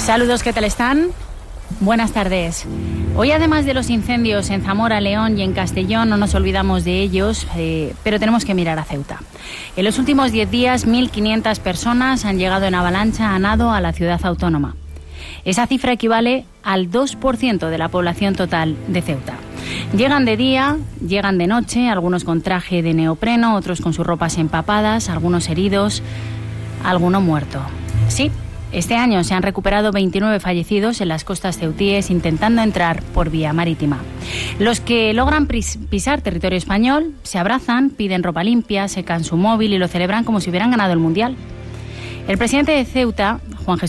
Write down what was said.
Saludos, ¿qué tal están? Buenas tardes. Hoy, además de los incendios en Zamora, León y en Castellón, no nos olvidamos de ellos, pero tenemos que mirar a Ceuta. En los últimos 10 días, 1.500 personas han llegado en avalancha a nado a la ciudad autónoma. Esa cifra equivale al 2% de la población total de Ceuta. Llegan de día, llegan de noche, algunos con traje de neopreno, otros con sus ropas empapadas, algunos heridos, alguno muerto. Sí. Este año se han recuperado 29 fallecidos en las costas ceutíes intentando entrar por vía marítima. Los que logran pisar territorio español se abrazan, piden ropa limpia, secan su móvil y lo celebran como si hubieran ganado el Mundial. El presidente de Ceuta